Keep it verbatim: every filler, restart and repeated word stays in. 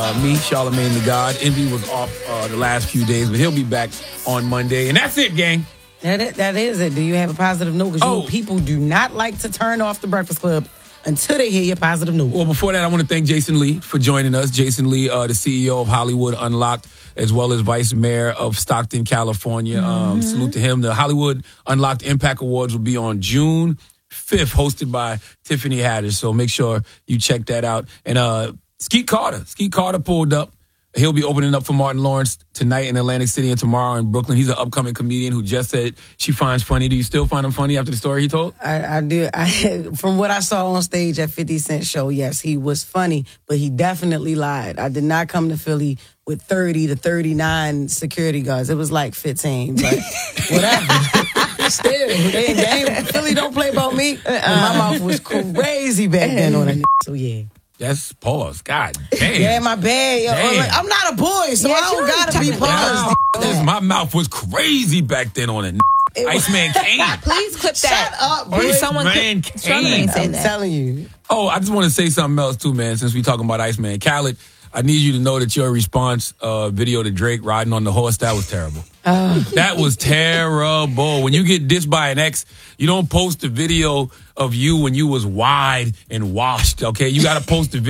uh, me, Charlamagne the God. Envy was off uh, the last few days, but he'll be back on Monday. And that's it, gang. That is, that is it. Do you have a positive note? Because Oh. you know, people do not like to turn off the Breakfast Club until they hear your positive news. Well, before that, I want to thank Jason Lee for joining us. Jason Lee, uh, the C E O of Hollywood Unlocked, as well as Vice Mayor of Stockton, California. Mm-hmm. Um, salute to him. The Hollywood Unlocked Impact Awards will be on June fifth, hosted by Tiffany Haddish. So make sure you check that out. And uh, Skeet Carter. Skeet Carter pulled up. He'll be opening up for Martin Lawrence tonight in Atlantic City and tomorrow in Brooklyn. He's an upcoming comedian who just said she finds funny. Do you still find him funny after the story he told? I, I do. I, from what I saw on stage at fifty Cent show, yes, he was funny, but he definitely lied. I did not come to Philly with thirty to thirty-nine security guards. It was like fifteen, but whatever. Still, they, they ain't, Philly don't play about me. And my mouth was crazy back then on that. So yeah. That's pause. God damn. Yeah, my bad. Yo, Damn. I'm not a boy, so Yeah, I don't you're gotta be technically paused. This- my mouth was crazy back then on it. Iceman Kane. Please clip that. Shut up, Or boy. someone Man, clip. Charlamagne Kane. said I'm that. telling you. Oh, I just want to say something else too, man, since we talking about Iceman. Khaled, I need you to know that your response uh, video to Drake riding on the horse, that was terrible. That was terrible. When you get dissed by an ex, you don't post a video of you when you was wide and washed, okay? You got to post a video